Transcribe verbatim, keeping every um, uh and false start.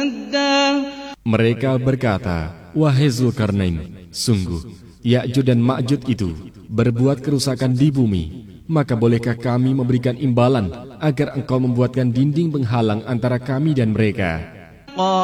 Mereka berkata, wahai Zulkarnain, sungguh Ya'juj dan Ma'juj itu berbuat kerusakan di bumi, maka bolehkah kami memberikan imbalan agar engkau membuatkan dinding penghalang antara kami dan mereka?